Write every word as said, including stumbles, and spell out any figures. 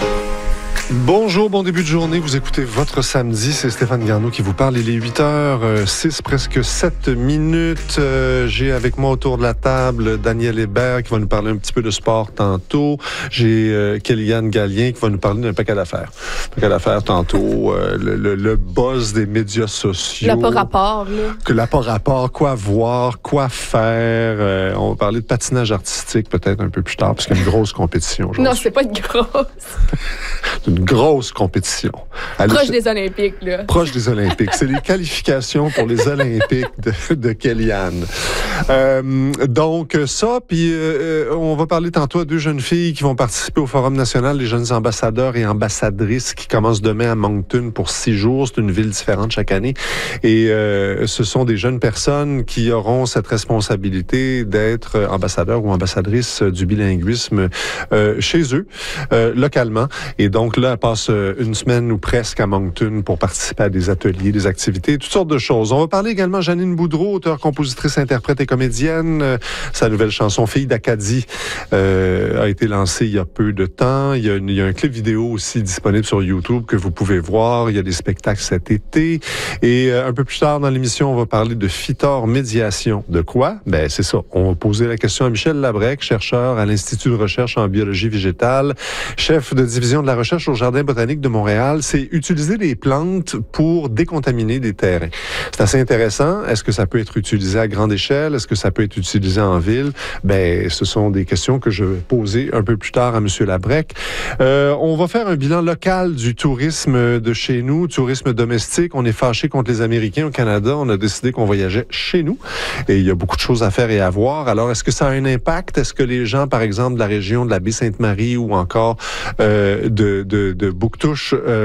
Bonjour, bon début de journée. Vous écoutez Votre Samedi. C'est Stéphane Garneau qui vous parle. Il est huit heures six, presque sept minutes. Euh, j'ai avec moi autour de la table Daniel Hébert qui va nous parler un petit peu de sport tantôt. J'ai euh, Kéliane Gallien qui va nous parler d'un paquet d'affaires. Un paquet d'affaires tantôt. Euh, le, le, le buzz des médias sociaux. L'apport-rapport, là. Que l'apport-rapport, quoi voir, quoi faire. Euh, on va parler de patinage artistique peut-être un peu plus tard parce qu'il y a une grosse compétition. Non, c'est pas une grosse. Une grosse compétition. Allez, Proche je... des Olympiques, là. Proche des Olympiques. C'est les qualifications pour les Olympiques de, de Kéliane. Euh, donc, ça, puis euh, on va parler tantôt à deux jeunes filles qui vont participer au Forum national des jeunes ambassadeurs et ambassadrices qui commence demain à Moncton pour six jours. C'est une ville différente chaque année. Et euh, ce sont des jeunes personnes qui auront cette responsabilité d'être ambassadeurs ou ambassadrices du bilinguisme euh, chez eux, euh, localement. Et donc, là, elle passe une semaine ou presque à Moncton pour participer à des ateliers, des activités, toutes sortes de choses. On va parler également de Janine Boudreau, auteure, compositrice, interprète et comédienne. Euh, sa nouvelle chanson « Fille d'Acadie euh, » a été lancée il y a peu de temps. Il y a, une, il y a un clip vidéo aussi disponible sur YouTube que vous pouvez voir. Il y a des spectacles cet été. Et euh, un peu plus tard dans l'émission, on va parler de Fitor Médiation. De quoi? Ben c'est ça. On va poser la question à Michel Labrec, chercheur à l'Institut de recherche en biologie végétale, chef de division de la recherche au Jardin botanique de Montréal. C'est utiliser les plantes pour décontaminer des terrains. C'est assez intéressant. Est-ce que ça peut être utilisé à grande échelle? Est-ce que ça peut être utilisé en ville? Ben, ce sont des questions que je vais poser un peu plus tard à M. Labrec. Euh, on va faire un bilan local du tourisme de chez nous, tourisme domestique. On est fâché contre les Américains au Canada. On a décidé qu'on voyageait chez nous. Et il y a beaucoup de choses à faire et à voir. Alors, est-ce que ça a un impact? Est-ce que les gens, par exemple, de la région de la Baie-Sainte-Marie ou encore euh, de, de, de Bouctouche, euh,